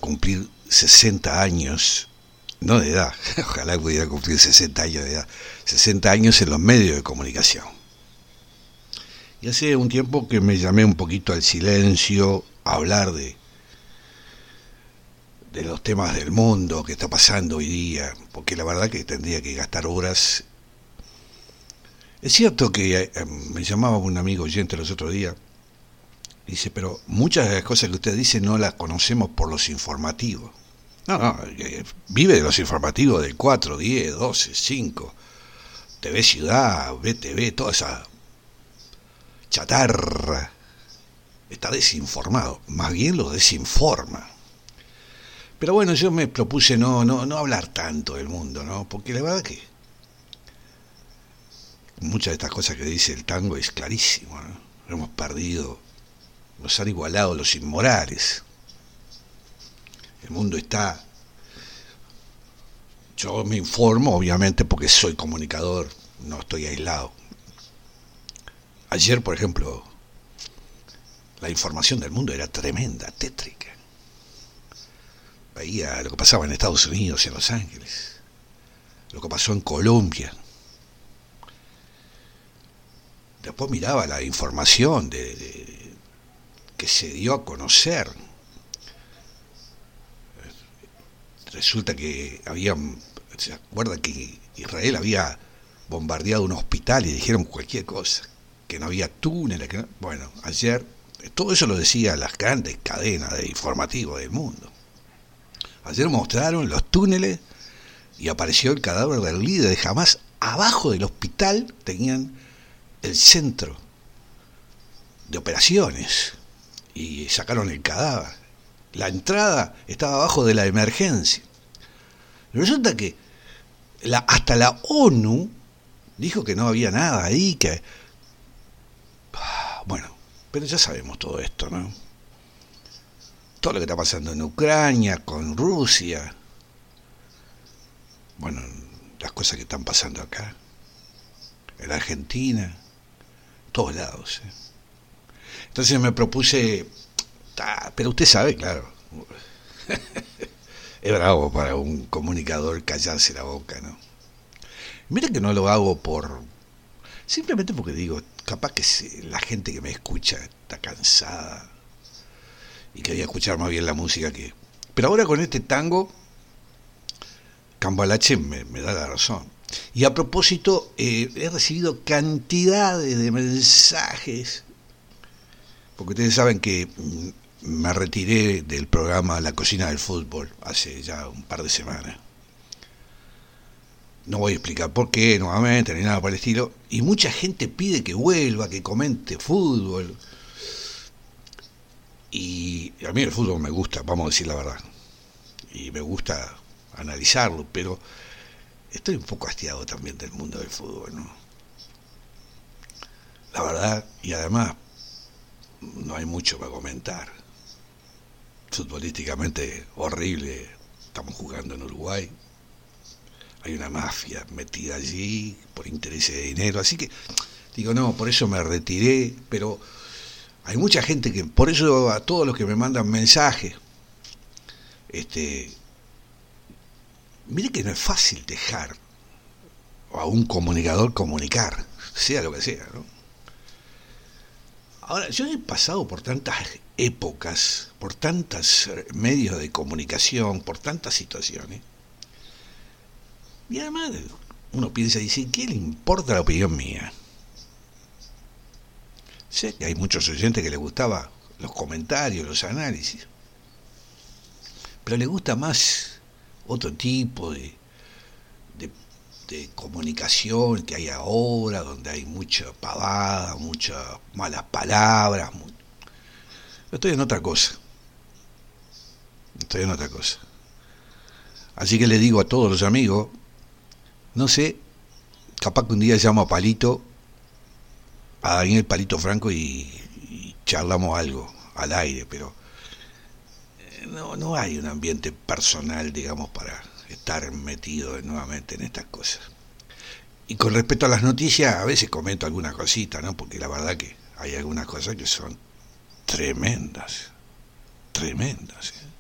cumplir 60 años, no de edad, ojalá pudiera cumplir 60 años de edad, 60 años en los medios de comunicación. Y hace un tiempo que me llamé un poquito al silencio, a hablar de los temas del mundo que está pasando hoy día, porque la verdad que tendría que gastar horas. Es cierto que me llamaba un amigo oyente los otros días, dice, pero muchas de las cosas que usted dice no las conocemos por los informativos. No, vive de los informativos del 4, 10, 12, 5, TV Ciudad, BTV, toda esa chatarra. Está desinformado, más bien lo desinforma. Pero bueno, yo me propuse no hablar tanto del mundo, ¿no? Porque la verdad que muchas de estas cosas que dice el tango es clarísimo, ¿no? Hemos perdido, nos han igualado los inmorales. El mundo está... Yo me informo, obviamente, porque soy comunicador, no estoy aislado. Ayer, por ejemplo, la información del mundo era tremenda, tétrica. Veía lo que pasaba en Estados Unidos, en Los Ángeles, lo que pasó en Colombia. Después miraba la información que se dio a conocer. Resulta que ¿se acuerda que Israel había bombardeado un hospital y dijeron cualquier cosa? Que no había túneles, que no... Bueno, ayer, todo eso lo decía las grandes cadenas de informativos del mundo. Ayer mostraron los túneles y apareció el cadáver del líder de Hamás. Abajo del hospital tenían el centro de operaciones y sacaron el cadáver. La entrada estaba abajo de la emergencia. Resulta que hasta la ONU dijo que no había nada ahí, que... Bueno, pero ya sabemos todo esto, ¿no? Todo lo que está pasando en Ucrania, con Rusia. Bueno, las cosas que están pasando acá, en Argentina, en todos lados, ¿eh? Entonces me propuse... pero usted sabe, claro, es bravo para un comunicador callarse la boca, ¿no? Mira que no lo hago simplemente porque digo, capaz que la gente que me escucha está cansada y quería escuchar más bien la música que... Pero ahora con este tango, Cambalache me da la razón. Y a propósito, he recibido cantidades de mensajes, porque ustedes saben que me retiré del programa La Cocina del Fútbol hace ya un par de semanas. No voy a explicar por qué nuevamente, ni nada por el estilo. Y mucha gente pide que vuelva, que comente fútbol. Y a mí el fútbol me gusta, vamos a decir la verdad. Y me gusta analizarlo, pero estoy un poco hastiado también del mundo del fútbol, ¿no? La verdad, y además no hay mucho para comentar. Futbolísticamente horrible, estamos jugando en Uruguay. Hay una mafia metida allí por intereses de dinero, así que digo, no, por eso me retiré, pero hay mucha gente que, por eso a todos los que me mandan mensajes, mire que no es fácil dejar a un comunicador comunicar, sea lo que sea, ¿no? Ahora, yo he pasado por tantas épocas, por tantos medios de comunicación, por tantas situaciones, y además uno piensa y dice, ¿qué le importa la opinión mía? Sé que hay muchos oyentes que les gustaba los comentarios, los análisis, pero les gusta más otro tipo de comunicación que hay ahora, donde hay mucha pavada, muchas malas palabras. Yo estoy en otra cosa. Así que le digo a todos los amigos, no sé, capaz que un día llamo a Palito, a Daniel Palito Franco y charlamos algo al aire, pero no hay un ambiente personal, digamos, para estar metido nuevamente en estas cosas. Y con respecto a las noticias, a veces comento alguna cosita, ¿no? Porque la verdad que hay algunas cosas que son tremendas, ¿eh?